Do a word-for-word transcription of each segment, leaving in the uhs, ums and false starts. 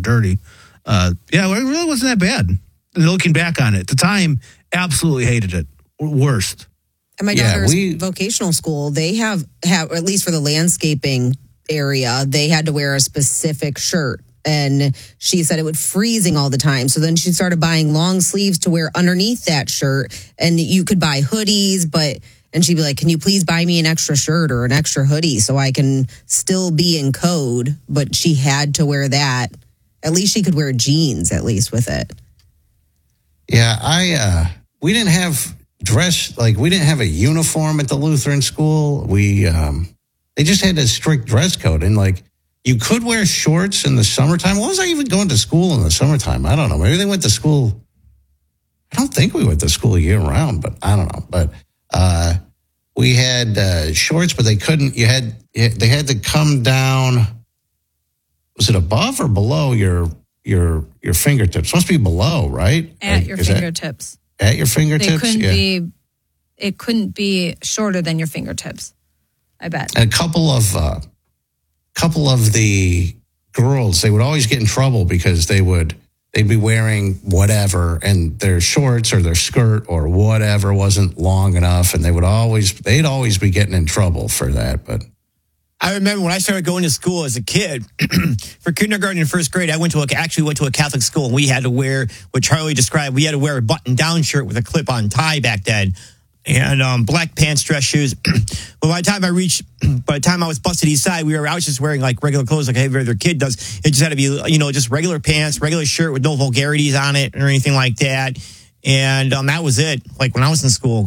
dirty. Uh, yeah, it really wasn't that bad. Looking back on it, at the time, absolutely hated it. Worst. And my Yeah, daughter's we- vocational school, they have, have, or at least for the landscaping area, they had to wear a specific shirt. And she said it was freezing all the time. So then she started buying long sleeves to wear underneath that shirt. And you could buy hoodies, but, and she'd be like, can you please buy me an extra shirt or an extra hoodie so I can still be in code? But she had to wear that. At least she could wear jeans, at least with it. Yeah, I, uh, we didn't have dress, like we didn't have a uniform at the Lutheran school. We, um, they just had a strict dress code. And like, you could wear shorts in the summertime. Why was I even going to school in the summertime? I don't know. Maybe they went to school. I don't think we went to school year round, but I don't know. But uh, we had uh, shorts, but they couldn't. You had they had to come down. Was it above or below your your your fingertips? Must be below, right? At Like, your is that- fingertips. at your fingertips. They couldn't yeah. be. It couldn't be shorter than your fingertips. I bet. And a couple of uh, couple of the girls, they would always get in trouble because they would they'd be wearing whatever, and their shorts or their skirt or whatever wasn't long enough, and they would always they'd always be getting in trouble for that. But I remember when I started going to school as a kid, for kindergarten and first grade, I went to a, actually went to a Catholic school, and we had to wear what Charlie described. We had to wear a button-down shirt with a clip-on tie back then, and um, black pants, dress shoes. But by the time I reached, by the time I was busted east side, we were I was just wearing like regular clothes, like every other kid does. It just had to be, you know, just regular pants, regular shirt with no vulgarities on it or anything like that. And um, that was it. Like when I was in school.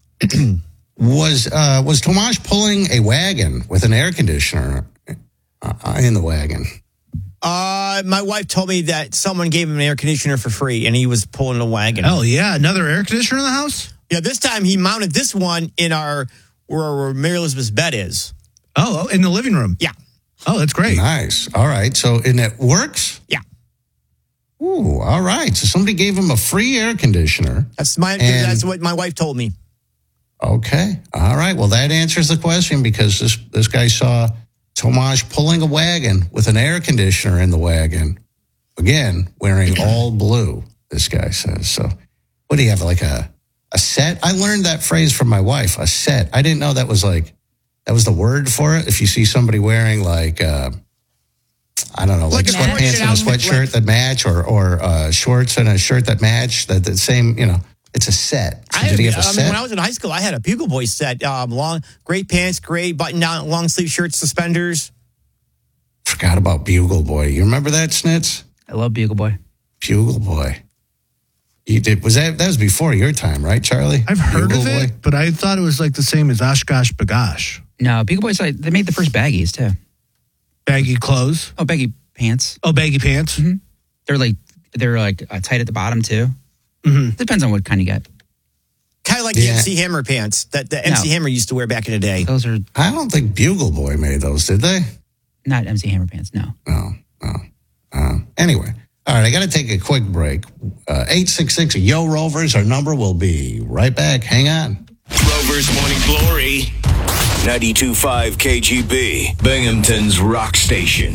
was uh, was Tomasz pulling a wagon with an air conditioner uh, in the wagon? Uh, my wife told me that someone gave him an air conditioner for free, and he was pulling a wagon. Oh, yeah. Another air conditioner in the house? Yeah, this time he mounted this one in our where, where Mary Elizabeth's bed is. Oh, in the living room? Yeah. Oh, that's great. Nice. All right. So, and it works? Yeah. Ooh, all right. So somebody gave him a free air conditioner. That's my. And- that's what my wife told me. Okay. All right. Well, that answers the question because this, this guy saw Tomasz pulling a wagon with an air conditioner in the wagon. Again, wearing all blue, this guy says. So what do you have, like a, a set? I learned that phrase from my wife, a set. I didn't know that was like, that was the word for it. If you see somebody wearing like, uh, I don't know, like, Like a sweatpants and a outfit, sweatshirt like- that match or, or uh, shorts and a shirt that match, that the same, you know, it's a set. So I, did he have a I mean, set? when I was in high school, I had a Bugle Boy set. Um, long, gray pants, gray button-down, long-sleeve shirts, suspenders. Forgot about Bugle Boy. You remember that, Snitz? I love Bugle Boy. Bugle Boy. You did was that that was before your time, right, Charlie? I've heard Bugle of it, Boy? but I thought it was like the same as Oshkosh Bagosh. No, Bugle Boys, like, they made the first baggies, too. Baggy clothes. Oh, baggy pants. Oh, baggy pants. Mm-hmm. They're like, they're like uh, tight at the bottom, too. Mm-hmm. Depends on what kind you get. Kind of like Yeah. the M C Hammer pants that the M C No. Hammer used to wear back in the day. Those are I don't think Bugle Boy made those, did they? not M C Hammer pants, no. No, no. Uh, anyway, all right, I got to take a quick break. Uh, eight six six, Yo Rovers, our number. Will be right back. Hang on. Rover's Morning Glory, ninety-two point five K G B, Binghamton's rock station.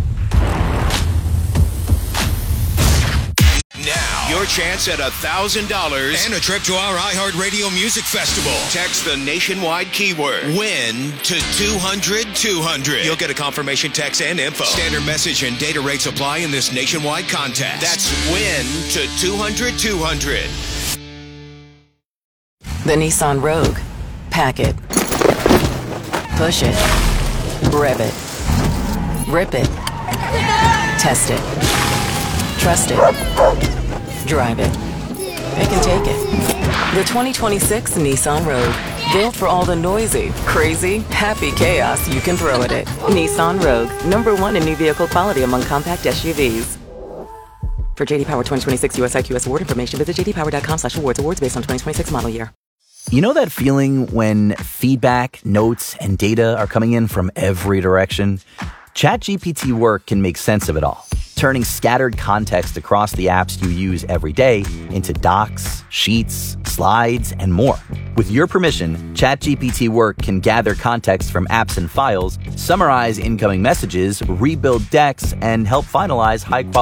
Now, your chance at one thousand dollars and a trip to our iHeartRadio Music Festival. Text the nationwide keyword WIN to two hundred two hundred. You'll get a confirmation text and info. Standard message and data rates apply in this nationwide contest. That's WIN to two hundred two hundred. The Nissan Rogue. Pack it. Push it. Rev it. Rip it. Test it. Trust it. Drive it. It can take it. The twenty twenty-six Nissan Rogue. Built for all the noisy, crazy, happy chaos you can throw at it. Nissan Rogue. Number one in new vehicle quality among compact S U Vs. For J D Power twenty twenty-six U S I Q S award information, visit j d power dot com slash awards. Awards based on twenty twenty-six model year. You know that feeling when feedback, notes, and data are coming in from every direction? ChatGPT Work can make sense of it all, turning scattered context across the apps you use every day into docs, sheets, slides, and more. With your permission, ChatGPT Work can gather context from apps and files, summarize incoming messages, rebuild decks, and help finalize high-quality